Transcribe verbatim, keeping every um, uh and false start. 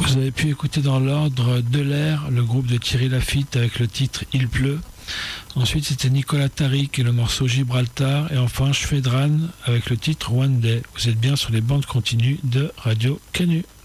Vous avez pu écouter dans l'ordre De l'air, le groupe de Thierry Laffitte avec le titre Il pleut. Ensuite, c'était Nicolas Tariq et le morceau Gibraltar. Et enfin, Shvedran avec le titre One Day. Vous êtes bien sur les bandes continues de Radio Canu.